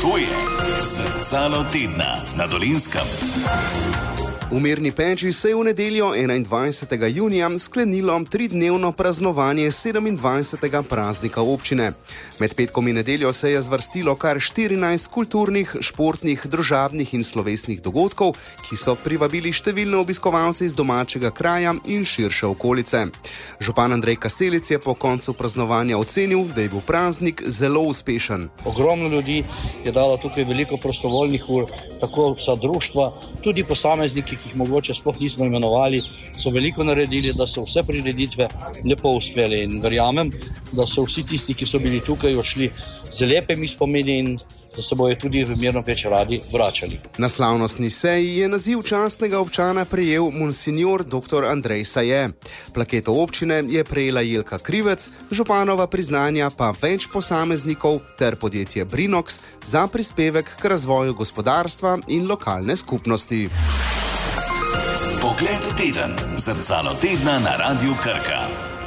To je Zrcalo tedna na Dolenjskem. V Mirni Peči se je v nedeljo 21. junija sklenilo 3-dnevno praznovanje 27. praznika občine. Med petkom in nedeljo se je zvrstilo kar 14 kulturnih, športnih, družabnih in slovesnih dogodkov, ki so privabili številne obiskovalce iz domačega kraja in širše okolice. Župan Andrej Kastelic je po koncu praznovanja ocenil, da je bil praznik zelo uspešen. Ogromno ljudi je dalo tukaj veliko prostovoljnih ur, tako vsa društva, tudi posamezniki, ki jih mogoče sploh nismo imenovali, so veliko naredili, da so vse prireditve lepo uspeli in verjamem, da so vsi tisti, ki so bili tukaj, odšli z lepimi spomini in da se bojo tudi v Mirno Peč radi vračali. Na slavnostni seji je naziv častnega občana prejel monsignor dr. Andrej Saje. Plaketo občine je prejela Jelka Krivec, županova priznanja pa več posameznikov ter podjetje Brinox za prispevek k razvoju gospodarstva in lokalne skupnosti. Pogled v teden. Zrcalo tedna na Radiu Krka.